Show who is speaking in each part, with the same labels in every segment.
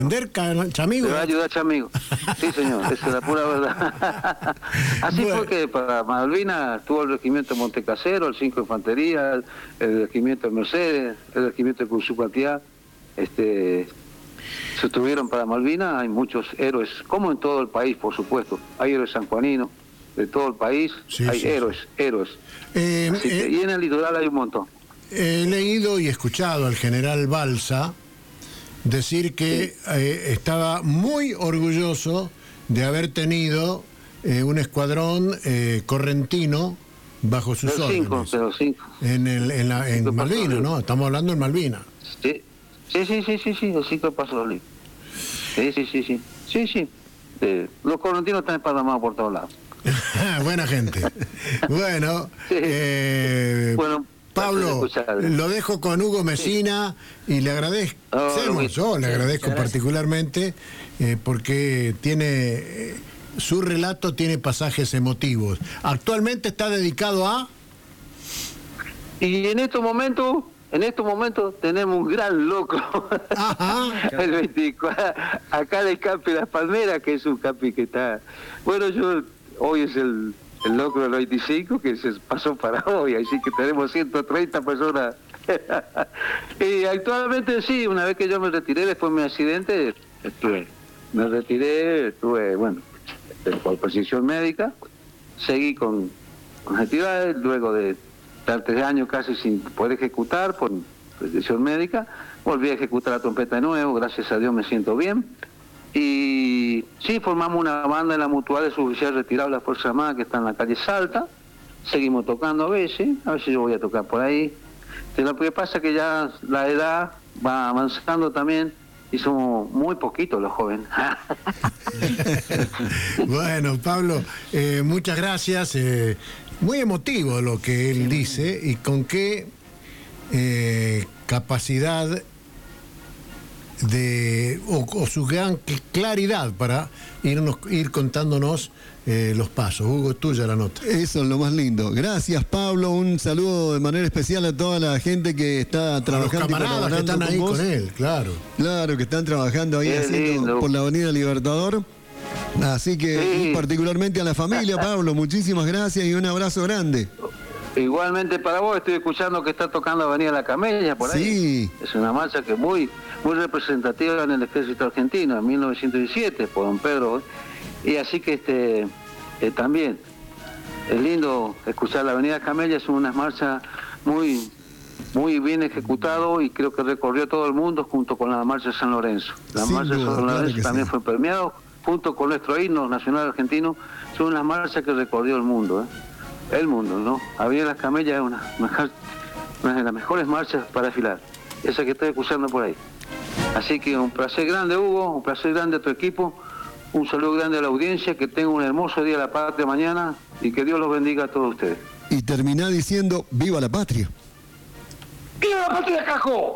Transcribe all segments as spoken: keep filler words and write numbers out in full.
Speaker 1: ¿Vender Chamigo?
Speaker 2: Me va a ayudar Chamigo. Sí, señor, esa es la pura verdad. Así bueno. Fue que para Malvinas tuvo el regimiento Montecasero, el cinco de Infantería, el, el regimiento de Mercedes, el regimiento de Cursupatiá, este, se estuvieron para Malvinas. Hay muchos héroes, como en todo el país, por supuesto. Hay héroes sanjuaninos de todo el país, sí, hay sí, héroes, sí. héroes. Eh, Así que, eh, y en el litoral hay un montón.
Speaker 1: He leído y escuchado al general Balsa decir que sí. eh, estaba muy orgulloso de haber tenido eh, un escuadrón eh, correntino bajo sus
Speaker 2: pero
Speaker 1: órdenes.
Speaker 2: Cinco, pero cinco.
Speaker 1: En, el, en, la, en Malvinas, ¿no? Estamos hablando en Malvinas.
Speaker 2: Sí, sí, sí, sí, sí, sí, el cinco de Paso Dolí. Sí, sí, sí, sí, sí, sí. Eh, los correntinos están esparramados por todos lados.
Speaker 1: Buena gente. Bueno,
Speaker 2: sí.
Speaker 1: eh,
Speaker 2: bueno,
Speaker 1: Pablo, lo dejo con Hugo Mesina sí. y le agradezco, oh, yo le agradezco sí, particularmente eh, porque tiene eh, su relato tiene pasajes emotivos. Actualmente está dedicado a...
Speaker 2: Y en estos momentos, en estos momentos tenemos un gran loco. Ajá. El veinticuatro, acá del Campi Las Palmeras, que es un campi que está... Bueno, yo hoy es el... el locro del veinticinco que se pasó para hoy, así que tenemos ciento treinta personas. Y actualmente sí, una vez que yo me retiré después de mi accidente, estuve, me retiré, estuve, bueno, por precisión médica, seguí con, con actividades, luego de estar tres años casi sin poder ejecutar por precisión médica, volví a ejecutar la trompeta de nuevo, gracias a Dios me siento bien. Y sí, formamos una banda en la Mutual de Suboficial Retirado de la Fuerza Armada que está en la calle Salta. Seguimos tocando a veces, a veces yo voy a tocar por ahí. Pero lo que pasa es que ya la edad va avanzando también y somos muy poquitos los jóvenes.
Speaker 1: Bueno, Pablo, eh, muchas gracias. Eh, muy emotivo lo que él dice y con qué eh, capacidad de o, o su gran claridad para irnos ir contándonos eh, los pasos. Hugo, tuya la nota.
Speaker 3: Eso es lo más lindo. Gracias, Pablo. Un saludo de manera especial a toda la gente que está trabajando.
Speaker 1: A los camaradas que están ahí con, con él, claro.
Speaker 3: Claro, que están trabajando ahí haciendo por la Avenida Libertador. Así que, sí. y particularmente a la familia, Pablo, muchísimas gracias y un abrazo grande.
Speaker 2: Igualmente para vos, estoy escuchando que está tocando Avenida La Camelia por ahí.
Speaker 3: Sí.
Speaker 2: Es una marcha que es muy, muy representativa en el ejército argentino, en mil novecientos diecisiete, por don Pedro. Y así que este eh, también es lindo escuchar la Avenida Camelia, es una marcha muy, muy bien ejecutado y creo que recorrió todo el mundo junto con la marcha de San Lorenzo. La
Speaker 3: Sin
Speaker 2: marcha de
Speaker 3: duda,
Speaker 2: San Lorenzo
Speaker 3: claro
Speaker 2: también
Speaker 3: sí.
Speaker 2: fue premiado junto con nuestro himno nacional argentino. Son las marchas que recorrió el mundo, ¿eh? El mundo, ¿no? Avenida Las Camellas es una, una de las mejores marchas para desfilar, esa que estoy escuchando por ahí. Así que un placer grande, Hugo, un placer grande a tu equipo, un saludo grande a la audiencia, que tenga un hermoso día de la patria mañana y que Dios los bendiga a todos ustedes.
Speaker 3: Y terminá diciendo, ¡viva la patria!
Speaker 2: ¡Viva la patria, cajo!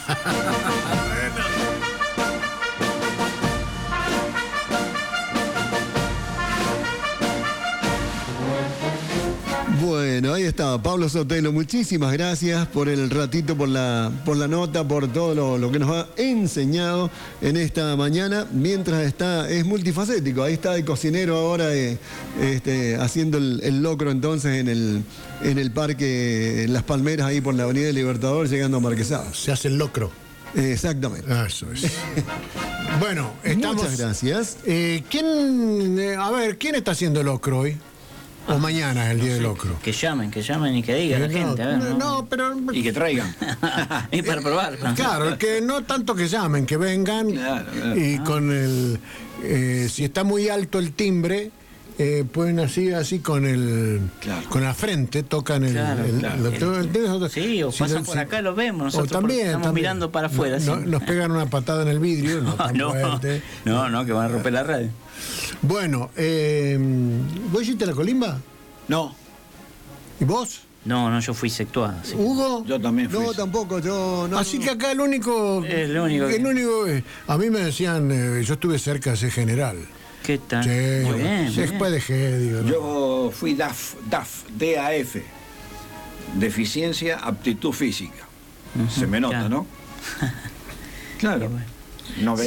Speaker 3: Bueno, ahí está, Pablo Sotelo, muchísimas gracias por el ratito, por la, por la nota, por todo lo, lo que nos ha enseñado en esta mañana, mientras está, es multifacético, ahí está de cocinero ahora eh, este, haciendo el, el locro entonces en el, en el parque Las Palmeras, ahí por la Avenida del Libertador, llegando a Marquesado.
Speaker 1: Se hace el locro.
Speaker 3: Exactamente.
Speaker 1: Eso es. Bueno, estamos...
Speaker 3: Muchas gracias.
Speaker 1: Eh, ¿quién, eh, a ver, ¿quién está haciendo locro hoy? O mañana es el día no sé, del locro.
Speaker 4: Que llamen, que llamen y que digan a la
Speaker 1: no,
Speaker 4: gente. A ver,
Speaker 1: no,
Speaker 4: no,
Speaker 1: no, pero...
Speaker 5: Y que traigan.
Speaker 4: Y para probar.
Speaker 1: Claro, que no tanto que llamen, que vengan. Claro, claro. Y ah. con el... Eh, si está muy alto el timbre, eh, pueden así, así con el... Claro. Con la frente, tocan el...
Speaker 4: Claro,
Speaker 1: el,
Speaker 4: claro.
Speaker 1: el, el, el, el
Speaker 4: sí, o si pasan lo, por acá, lo vemos. Nosotros
Speaker 1: o también,
Speaker 4: estamos
Speaker 1: también.
Speaker 4: mirando para afuera.
Speaker 1: No, no, nos pegan una patada en el vidrio. No,
Speaker 4: no, no, no, no, que van a romper la radio.
Speaker 1: Bueno, eh, ¿vos hiciste la colimba?
Speaker 5: No.
Speaker 1: ¿Y vos?
Speaker 4: No, no, yo fui sectuado. Sí.
Speaker 1: ¿Hugo?
Speaker 5: Yo también fui.
Speaker 3: No, tampoco, yo no.
Speaker 1: Así que acá el único...
Speaker 4: Es el único.
Speaker 1: El único eh, a mí me decían, eh, yo estuve cerca de ser general.
Speaker 4: ¿Qué tal?
Speaker 1: Sí,
Speaker 4: muy bien.
Speaker 1: Después dejé, digo. ¿no?
Speaker 5: Yo fui D A F, D A F, D A F. Deficiencia, aptitud física. Uh-huh, Se me nota, claro. ¿no? Claro. Bueno. No veía. Sí.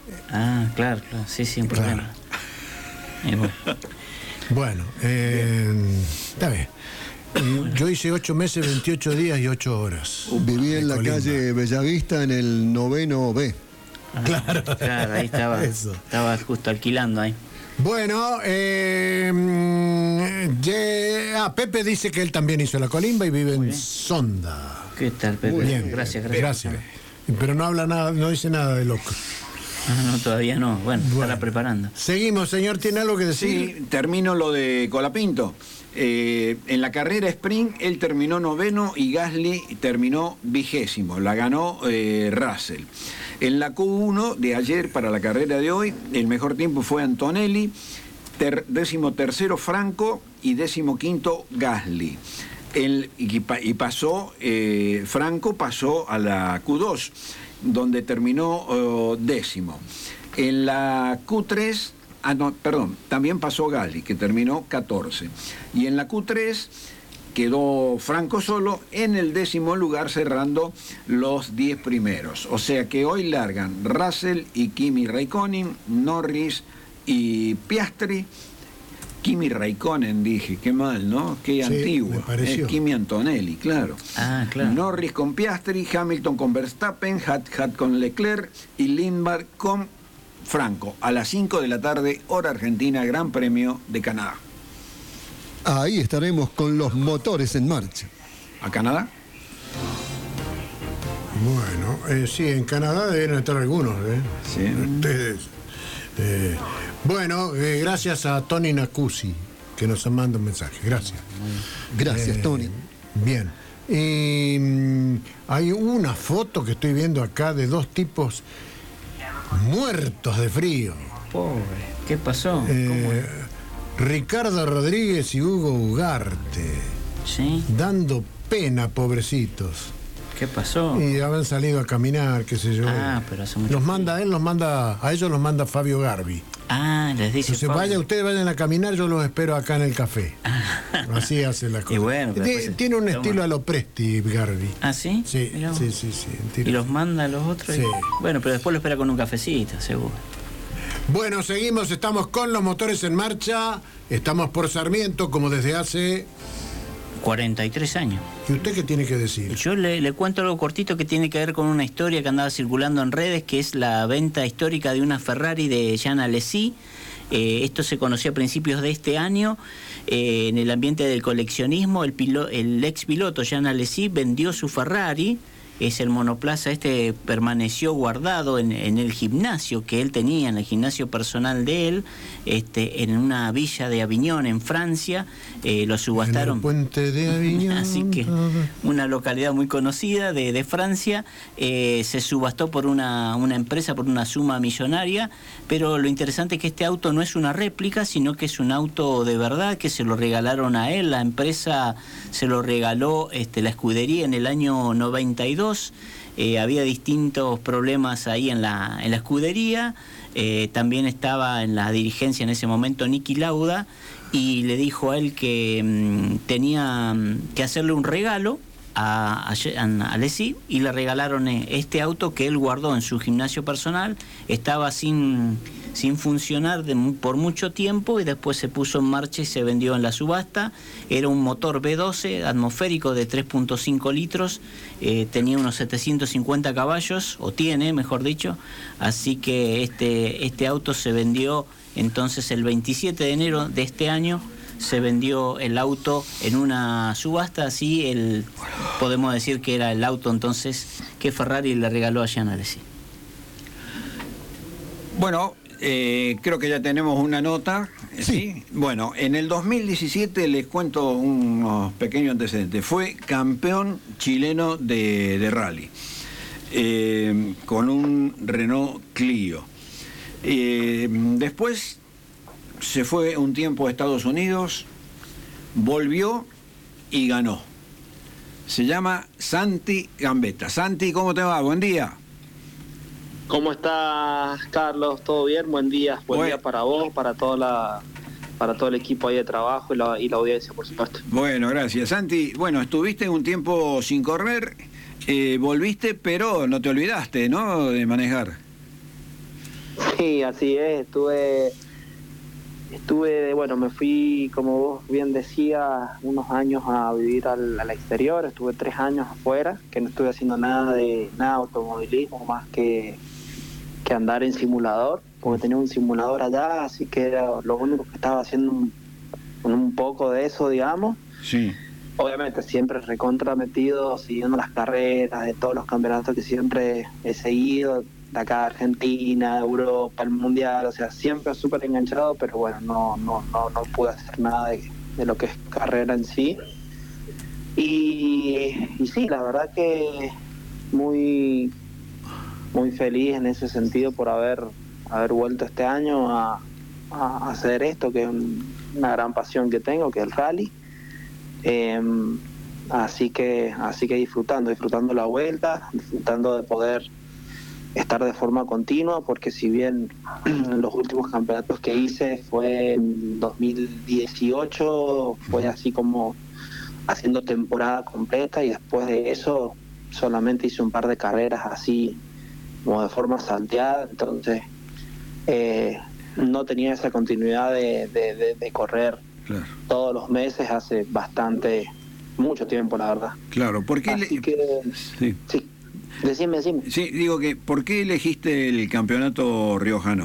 Speaker 4: Ah, claro, claro, sí, sí, un problema.
Speaker 1: Claro.
Speaker 4: Bueno,
Speaker 1: bueno eh, está bien. Yo hice ocho meses, veintiocho días y ocho horas.
Speaker 3: Viví en la
Speaker 1: Colima.
Speaker 3: calle Bellavista en el noveno B.
Speaker 4: ah,
Speaker 1: Claro.
Speaker 4: claro, ahí estaba,
Speaker 1: Eso.
Speaker 4: estaba justo alquilando ahí.
Speaker 1: Bueno, eh, mm, ye- ah, Pepe dice que él también hizo la colimba y vive en Sonda.
Speaker 4: ¿Qué tal, Pepe?
Speaker 1: Muy bien.
Speaker 4: Gracias, gracias.
Speaker 1: Gracias. Pero no habla nada, no dice nada de loco.
Speaker 4: Ah, no, todavía no. Bueno,
Speaker 1: Bueno.
Speaker 4: estará preparando.
Speaker 1: Seguimos, señor, ¿tiene algo que decir?
Speaker 5: Sí, termino lo de Colapinto. Eh, en la carrera sprint él terminó noveno y Gasly terminó vigésimo, la ganó eh, Russell. En la Q uno de ayer para la carrera de hoy, el mejor tiempo fue Antonelli, ter, décimo tercero Franco y décimo quinto Gasly. El, y, pa- y pasó, eh, Franco pasó a la Q dos, donde terminó eh, décimo. En la Q tres... Ah, no, perdón, también pasó Gasly, que terminó catorce. Y en la Q tres quedó Franco solo en el décimo lugar, cerrando los diez primeros. O sea que hoy largan Russell y Kimi Raikkonen, Norris y Piastri. Kimi Raikkonen, dije, qué mal, ¿no? Qué
Speaker 1: Sí,
Speaker 5: antiguo.
Speaker 1: me pareció.
Speaker 5: Es Kimi Antonelli, claro.
Speaker 4: Ah, claro.
Speaker 5: Norris con Piastri, Hamilton con Verstappen, Hat Hat con Leclerc y Lindbergh con Franco, a las cinco de la tarde, hora argentina, Gran Premio de Canadá.
Speaker 3: Ahí estaremos con los motores en marcha.
Speaker 5: ¿A Canadá?
Speaker 1: Bueno, eh, sí, en Canadá deben estar algunos. ¿eh?
Speaker 5: Sí.
Speaker 1: Ustedes. eh, bueno, eh, gracias a Tony Nacusi, que nos manda un mensaje. Gracias.
Speaker 3: Gracias,
Speaker 1: Eh,
Speaker 3: Tony.
Speaker 1: Bien. Y, mm, hay una foto que estoy viendo acá de dos tipos muertos de frío.
Speaker 4: Pobre, ¿qué pasó?
Speaker 1: Eh, Ricardo Rodríguez y Hugo Ugarte,
Speaker 4: ¿Sí?
Speaker 1: dando pena, pobrecitos.
Speaker 4: ¿Qué pasó?
Speaker 1: Y habían salido a caminar, qué sé yo.
Speaker 4: Ah, pero hace mucho
Speaker 1: Los
Speaker 4: frío.
Speaker 1: manda, él los manda, a ellos los manda Fabio Garbi.
Speaker 4: Ah, les dice
Speaker 1: Entonces,
Speaker 4: Pablo.
Speaker 1: vaya, ustedes vayan a caminar, yo los espero acá en el café. Así hace la cosa.
Speaker 4: Y bueno, pero
Speaker 1: Tie-
Speaker 4: después se
Speaker 1: Tiene un
Speaker 4: toma.
Speaker 1: estilo a lo Presti, Garbi.
Speaker 4: ¿Ah, sí?
Speaker 1: Sí,
Speaker 4: Mirá vos.
Speaker 1: sí, sí, sí.
Speaker 4: Y los manda a los otros. y-
Speaker 1: Sí.
Speaker 4: Bueno, pero después lo espera con un cafecito, seguro.
Speaker 1: Bueno, seguimos, estamos con los motores en marcha. Estamos por Sarmiento, como desde hace...
Speaker 4: cuarenta y tres años.
Speaker 1: ¿Y usted qué tiene que decir?
Speaker 4: Yo le, le cuento algo cortito que tiene que ver con una historia que andaba circulando en redes, que es la venta histórica de una Ferrari de Jean Alesi. Eh, esto se conoció a principios de este año. Eh, en el ambiente del coleccionismo, el, pilo, el ex piloto Jean Alesi vendió su Ferrari. Es el monoplaza este, permaneció guardado en, en el gimnasio que él tenía, en el gimnasio personal de él, este, en una villa de Aviñón, en Francia. Eh, lo subastaron.
Speaker 1: En el puente de Aviñón.
Speaker 4: Así que una localidad muy conocida de, de Francia. Eh, se subastó por una, una empresa por una suma millonaria, pero lo interesante es que este auto no es una réplica, sino que es un auto de verdad que se lo regalaron a él. La empresa se lo regaló, este, la escudería, en el año noventa y dos. Eh, había distintos problemas ahí en la, en la escudería. Eh, también estaba en la dirigencia en ese momento Niki Lauda, y le dijo a él que mmm, tenía mmm, que hacerle un regalo a, a, a Alesi, y le regalaron este auto que él guardó en su gimnasio personal. Estaba sin, sin funcionar de, por mucho tiempo, y después se puso en marcha y se vendió en la subasta. Era un motor V doce atmosférico de tres punto cinco litros, eh, tenía unos setecientos cincuenta caballos, o tiene, mejor dicho. Así que este, este auto se vendió entonces el veintisiete de enero de este año. Se vendió el auto en una subasta, así el, podemos decir que era el auto entonces que Ferrari le regaló a Jean Alesi.
Speaker 5: Bueno, eh, creo que ya tenemos una nota. ¿sí?
Speaker 3: Sí.
Speaker 5: Bueno, en el dos mil diecisiete les cuento unos pequeños antecedentes. Fue campeón chileno de, de rally, eh, con un Renault Clio. Eh, después se fue un tiempo a Estados Unidos, volvió y ganó. Se llama Santi Gambetta. Santi, ¿cómo te va? Buen día.
Speaker 6: ¿Cómo estás, Carlos? ¿Todo bien? Buen día. Buen
Speaker 5: Bueno.
Speaker 6: día para vos, para toda la, para todo el equipo ahí de trabajo y la, y la audiencia, por supuesto.
Speaker 5: Bueno, gracias. Santi, bueno, estuviste un tiempo sin correr, eh, volviste, pero no te olvidaste, ¿no?, de manejar.
Speaker 6: Sí, así es, estuve, estuve, bueno, me fui, como vos bien decías, unos años a vivir al, al exterior, estuve tres años afuera, que no estuve haciendo nada de nada de automovilismo, más que, que andar en simulador, porque tenía un simulador allá, así que era lo único que estaba haciendo un, un poco de eso, digamos.
Speaker 5: Sí.
Speaker 6: Obviamente siempre recontra metido, siguiendo las carreras de todos los campeonatos que siempre he seguido, de acá Argentina, Europa, el Mundial, o sea, siempre súper enganchado, pero bueno, no no no no pude hacer nada de, de lo que es carrera en sí. Y, y sí, la verdad que muy muy feliz en ese sentido por haber haber vuelto este año a, a hacer esto, que es un, una gran pasión que tengo, que es el rally. Eh, así que así que disfrutando, disfrutando la vuelta, disfrutando de poder estar de forma continua, porque si bien los últimos campeonatos que hice fue en dos mil dieciocho, fue así como haciendo temporada completa, y después de eso solamente hice un par de carreras así como de forma salteada, entonces eh, no tenía esa continuidad de, de, de, de correr claro. todos los meses hace bastante, mucho tiempo, la verdad.
Speaker 5: Claro, ¿por qué?
Speaker 6: Así
Speaker 5: le...
Speaker 6: que,
Speaker 5: sí.
Speaker 6: sí. Decime, decime.
Speaker 5: Sí, digo que, ¿por qué elegiste el campeonato riojano?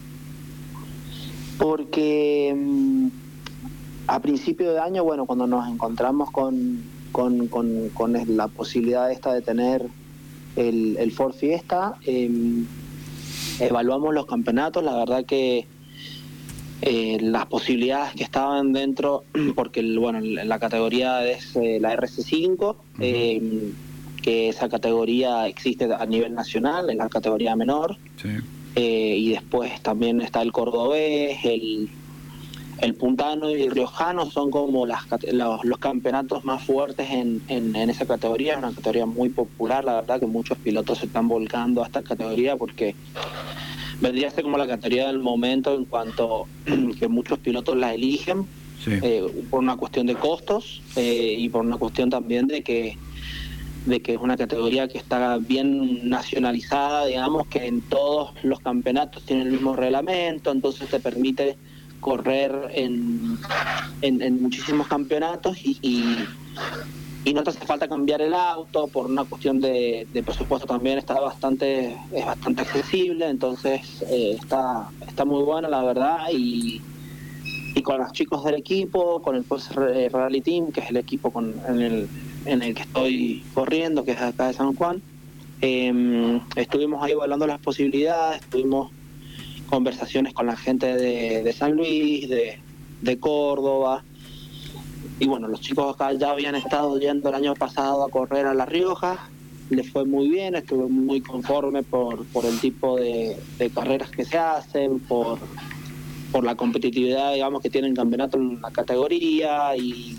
Speaker 6: Porque mmm, a principio de año, bueno, cuando nos encontramos con, con, con, con la posibilidad esta de tener el, el Ford Fiesta, eh, evaluamos los campeonatos, la verdad que eh, las posibilidades que estaban dentro, porque el, bueno, la categoría es eh, la R C cinco, uh-huh. eh, que esa categoría existe a nivel nacional, en la categoría menor, sí. eh, y después también está el cordobés, el, el puntano y el riojano, son como las, los, los campeonatos más fuertes en, en, en esa categoría, una categoría muy popular, la verdad que muchos pilotos se están volcando a esta categoría porque vendría a ser como la categoría del momento en cuanto que muchos pilotos la eligen, sí. eh, por una cuestión de costos eh, y por una cuestión también de que de que es una categoría que está bien nacionalizada, digamos, que en todos los campeonatos tiene el mismo reglamento, entonces te permite correr en, en, en muchísimos campeonatos y, y, y no te hace falta cambiar el auto, por una cuestión de, de presupuesto también está bastante, es bastante accesible, entonces eh, está, está muy bueno, la verdad, y, y con los chicos del equipo, con el Post Rally Team, que es el equipo con, en el en el que estoy corriendo, que es acá de San Juan, eh, estuvimos ahí evaluando las posibilidades, tuvimos conversaciones con la gente de, de San Luis, de, de Córdoba, y bueno, los chicos acá ya habían estado yendo el año pasado a correr a La Rioja, les fue muy bien, estuve muy conforme por, por el tipo de, de carreras que se hacen, por, por la competitividad, digamos, que tiene el campeonato en la categoría, y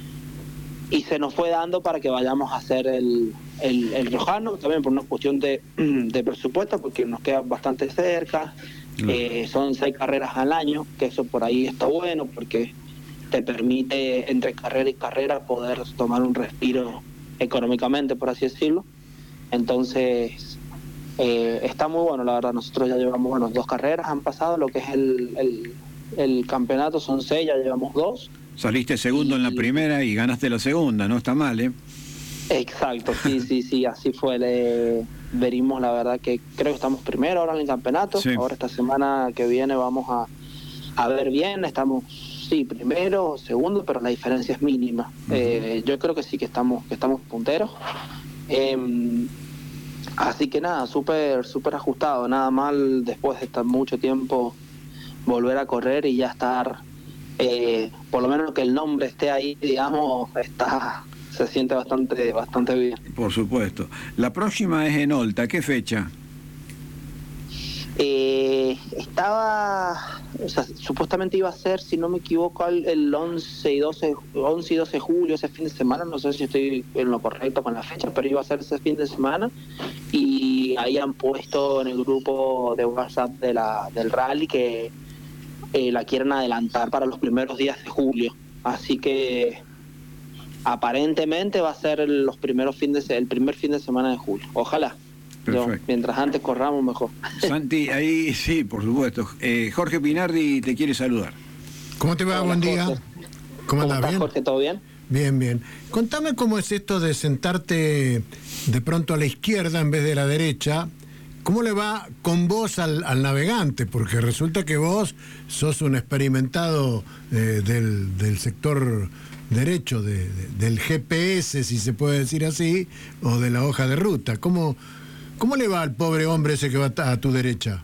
Speaker 6: y se nos fue dando para que vayamos a hacer el, el, el riojano, también por una cuestión de, de presupuesto, porque nos queda bastante cerca, mm. eh, son seis carreras al año, que eso por ahí está bueno, porque te permite entre carrera y carrera poder tomar un respiro económicamente, por así decirlo. Entonces, eh, está muy bueno, la verdad. Nosotros ya llevamos, bueno, dos carreras han pasado, lo que es el, el, el campeonato son seis, ya llevamos dos.
Speaker 5: Saliste segundo y... en la primera y ganaste la segunda, no está mal, ¿eh?
Speaker 6: Exacto, sí, sí, sí, así fue. Le... Verimos, la verdad que creo que estamos primero ahora en el campeonato. Sí. Ahora esta semana que viene vamos a, a ver bien, estamos, sí, primero o segundo, pero la diferencia es mínima. Uh-huh. eh, yo creo que sí que estamos, que estamos punteros. Eh, así que nada, súper, súper ajustado, nada mal después de estar mucho tiempo volver a correr y ya estar... Eh, por lo menos que el nombre esté ahí, digamos, está se siente bastante bastante bien.
Speaker 5: Por supuesto. La próxima es en Olta, ¿qué fecha?
Speaker 6: Eh, estaba, o sea, supuestamente iba a ser, si no me equivoco, el once y doce de julio, ese fin de semana, no sé si estoy en lo correcto con la fecha, pero iba a ser ese fin de semana, y ahí han puesto en el grupo de WhatsApp de la del rally que Eh, la quieren adelantar para los primeros días de julio, así que aparentemente va a ser los primeros fines de, el primer fin de semana de julio, ojalá. Yo, mientras antes corramos, mejor.
Speaker 5: Santi, ahí sí, por supuesto. Eh, Jorge Pinardi te quiere saludar.
Speaker 1: ¿Cómo te va? Hola, buen día.
Speaker 6: Jorge.
Speaker 1: ¿Cómo,
Speaker 6: ¿Cómo
Speaker 1: estás,
Speaker 6: bien? Jorge? ¿Todo bien?
Speaker 1: Bien, bien. Contame cómo es esto de sentarte de pronto a la izquierda en vez de la derecha. ¿Cómo le va con vos al, al navegante? Porque resulta que vos sos un experimentado eh, del, del sector derecho, de, de, del G P S, si se puede decir así, o de la hoja de ruta. ¿Cómo, cómo le va al pobre hombre ese que va a tu derecha?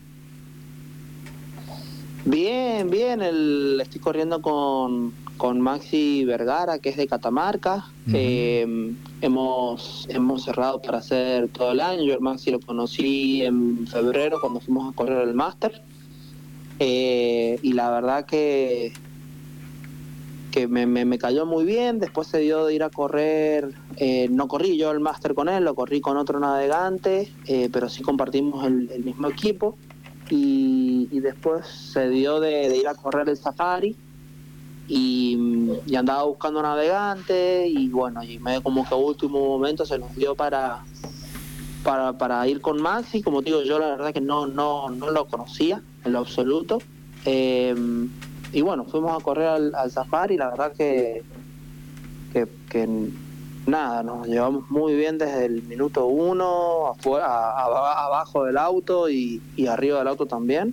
Speaker 6: Bien, bien. El, estoy corriendo con, con Maxi Vergara, que es de Catamarca. Uh-huh. eh, hemos, hemos cerrado para hacer todo el año. Yo el Maxi lo conocí en febrero cuando fuimos a correr el máster. Eh, y la verdad que... que me, me, me cayó muy bien. Después se dio de ir a correr, eh, no corrí yo el máster con él, lo corrí con otro navegante, eh, pero sí compartimos el, el mismo equipo, y, y después se dio de, de ir a correr el safari, y, y andaba buscando navegante, y bueno, y medio como que a último momento se nos dio para, para, para ir con Maxi. Como te digo, yo la verdad que no, no, no lo conocía en lo absoluto. eh, Y bueno, fuimos a correr al, al safari, y la verdad que, que, que nada, nos llevamos muy bien desde el minuto uno, afuera, a, a, abajo del auto y, y arriba del auto también.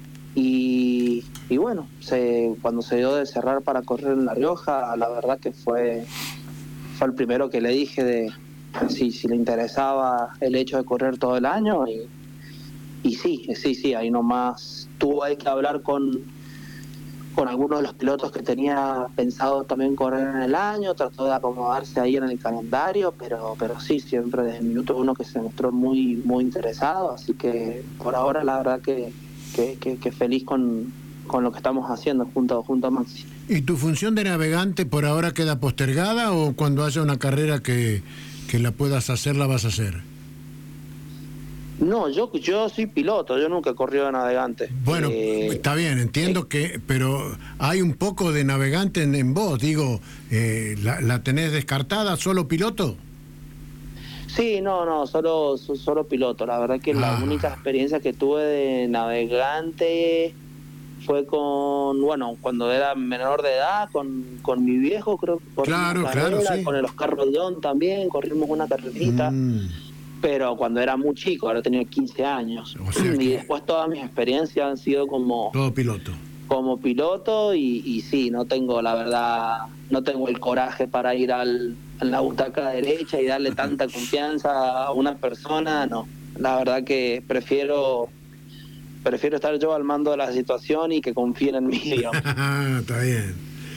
Speaker 6: Y, y bueno, se, cuando se dio de cerrar para correr en La Rioja, la verdad que fue, fue el primero que le dije de si, si le interesaba el hecho de correr todo el año. Y, y sí, sí, sí, ahí nomás tuvo hay que hablar con... con algunos de los pilotos que tenía pensado también correr en el año, trató de acomodarse ahí en el calendario, pero pero sí, siempre desde el minuto uno que se mostró muy muy interesado, así que por ahora la verdad que, que, que, que feliz con, con lo que estamos haciendo junto, junto a Maxi.
Speaker 1: ¿Y tu función de navegante por ahora queda postergada, o cuando haya una carrera que, que la puedas hacer, la vas a hacer?
Speaker 6: No, yo yo soy piloto, yo nunca he corrido de navegante.
Speaker 1: Bueno,
Speaker 6: eh,
Speaker 1: está bien, entiendo eh, que, pero hay un poco de navegante en, en vos, digo, eh, ¿la, ¿la tenés descartada, solo piloto?
Speaker 6: Sí, no, no, solo solo piloto. La verdad que ah. la única experiencia que tuve de navegante fue con, bueno, cuando era menor de edad, con, con mi viejo, creo.
Speaker 1: Claro,
Speaker 6: carrera,
Speaker 1: claro, sí.
Speaker 6: Con el Oscar Rodón también, corrimos una carrerita. Mm. Pero cuando era muy chico, ahora tenía quince años. O sea que... Y después todas mis experiencias han sido como...
Speaker 1: Todo piloto.
Speaker 6: Como piloto, y, y sí, no tengo, la verdad, no tengo el coraje para ir al, a la butaca derecha y darle tanta confianza a una persona, no. La verdad que prefiero prefiero estar yo al mando de la situación y que confíen en mí, digamos.
Speaker 1: Está bien.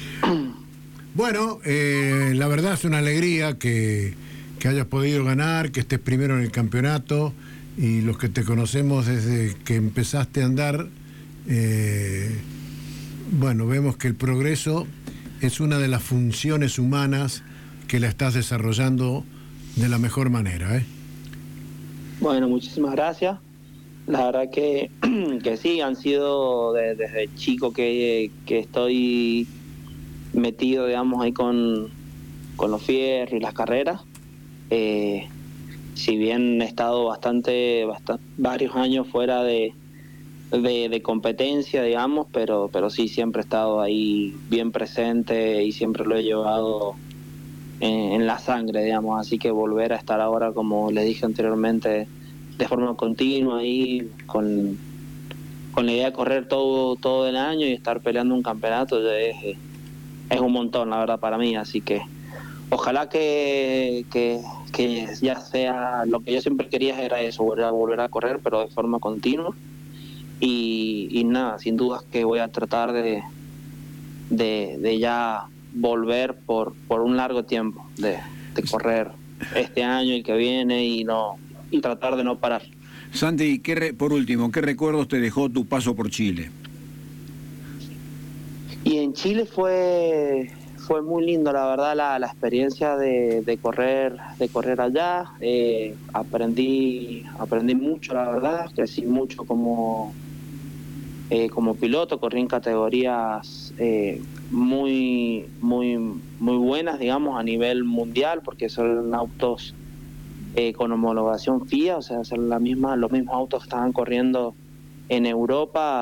Speaker 1: Bueno, eh, la verdad es una alegría que... que hayas podido ganar, que estés primero en el campeonato, y los que te conocemos desde que empezaste a andar, eh, bueno, vemos que el progreso es una de las funciones humanas que la estás desarrollando de la mejor manera, ¿eh?
Speaker 6: Bueno, muchísimas gracias. La verdad que, que sí, han sido de, desde chico que, que estoy metido, digamos, ahí con, con los fierros y las carreras. Eh, si bien he estado bastante, bastante varios años fuera de, de, de competencia, digamos, pero pero sí, siempre he estado ahí bien presente y siempre lo he llevado en, en la sangre, digamos, así que volver a estar ahora, como les dije anteriormente, de forma continua ahí con, con la idea de correr todo, todo el año y estar peleando un campeonato es, es un montón, la verdad, para mí, así que ojalá que, que, que ya sea lo que yo siempre quería, era eso, volver a, volver a correr, pero de forma continua. Y, y nada, sin dudas que voy a tratar de, de, de ya volver por, por un largo tiempo, de, de correr este año y que viene, y no y tratar de no parar.
Speaker 5: Santi, ¿qué re, por último, ¿qué recuerdos te dejó tu paso por Chile?
Speaker 6: Y en Chile fue... fue muy lindo, la verdad, la, la experiencia de, de correr de correr allá. Eh, aprendí aprendí mucho, la verdad, crecí mucho como eh, como piloto, corrí en categorías eh, muy muy muy buenas, digamos, a nivel mundial, porque son autos eh, con homologación F I A, o sea, hacer la misma, los mismos autos que estaban corriendo en Europa